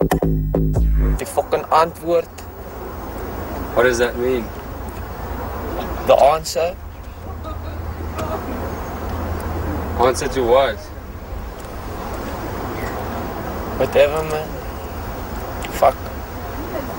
Die fucking antwoord. What does that mean? The answer. Answer to what? Whatever, man.